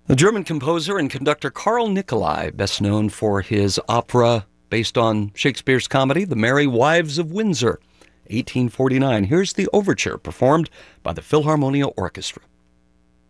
The German composer and conductor Carl Nicolai, best known for his opera based on Shakespeare's comedy, The Merry Wives of Windsor, 1849. Here's the overture performed by the Philharmonia Orchestra.